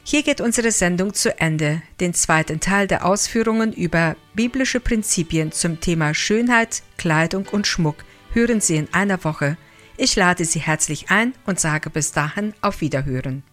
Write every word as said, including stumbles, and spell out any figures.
Hier geht unsere Sendung zu Ende. Den zweiten Teil der Ausführungen über biblische Prinzipien zum Thema Schönheit, Kleidung und Schmuck hören Sie in einer Woche. Ich lade Sie herzlich ein und sage bis dahin auf Wiederhören.